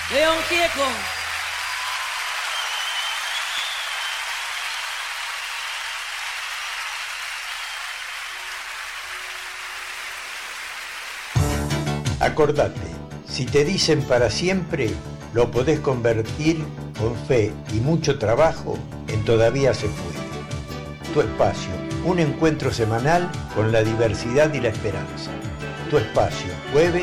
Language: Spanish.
León Gieco. Acordate, si te dicen para siempre, lo podés convertir con fe y mucho trabajo en todavía se puede. Tu espacio, un encuentro semanal con la diversidad y la esperanza. Tu espacio, jueves